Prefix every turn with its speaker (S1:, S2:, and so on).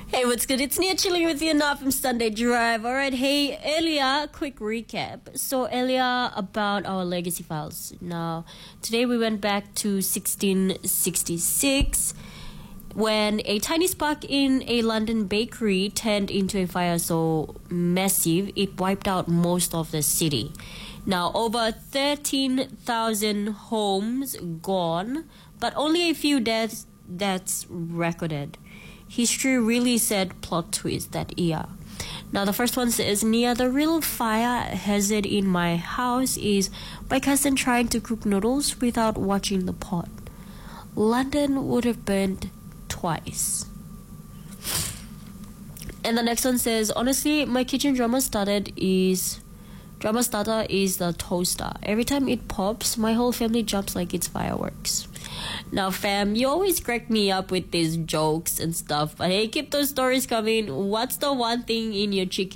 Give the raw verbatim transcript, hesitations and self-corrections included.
S1: Hey, what's good? It's Nia chilling with you now from Sunday Drive. Alright, hey, earlier, quick recap. So, earlier about our legacy files. Now, today we went back to sixteen sixty-six when a tiny spark in a London bakery turned into a fire so massive it wiped out most of the city. Now, over thirteen thousand homes gone, but only a few deaths deaths recorded. History really said plot twist that year. Now the first one says, Nia, the real fire hazard in my house is my cousin trying to cook noodles without watching the pot. London would have burned twice. And the next one says, honestly, my kitchen drama started is drama starter is the toaster. Every time it pops, my whole family jumps like it's fireworks. Now, fam, you always crack me up with these jokes and stuff, but hey, keep those stories coming. What's the one thing in your chicken